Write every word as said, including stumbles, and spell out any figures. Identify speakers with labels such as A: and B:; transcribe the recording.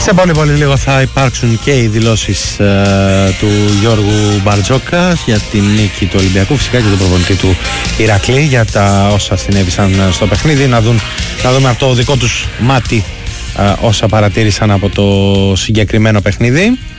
A: Σε πολύ πολύ λίγο θα υπάρξουν και οι δηλώσεις ε, του Γιώργου Μπαρτζόκα για την νίκη του Ολυμπιακού, φυσικά και του προπονητή του Ηρακλή για τα όσα συνέβησαν στο παιχνίδι. Να, δουν, να δούμε από το δικό τους μάτι ε, όσα παρατήρησαν από το συγκεκριμένο παιχνίδι.